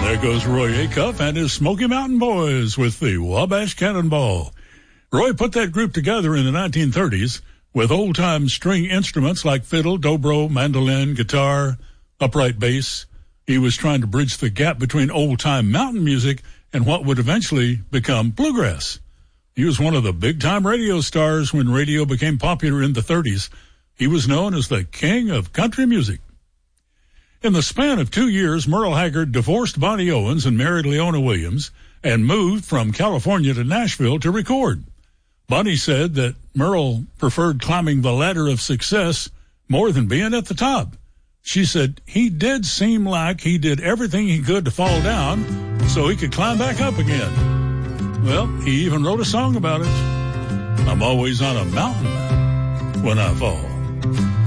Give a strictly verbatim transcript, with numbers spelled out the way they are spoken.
There goes Roy Acuff and his Smoky Mountain Boys with the Wabash Cannonball. Roy put that group together in the nineteen thirties with old-time string instruments like fiddle, dobro, mandolin, guitar, upright bass. He was trying to bridge the gap between old-time mountain music and what would eventually become bluegrass. He was one of the big-time radio stars when radio became popular in the thirties. He was known as the king of country music. In the span of two years, Merle Haggard divorced Bonnie Owens and married Leona Williams and moved from California to Nashville to record. Bonnie said that Merle preferred climbing the ladder of success more than being at the top. She said he did seem like he did everything he could to fall down so he could climb back up again. Well, he even wrote a song about it. I'm always on a mountain when I fall.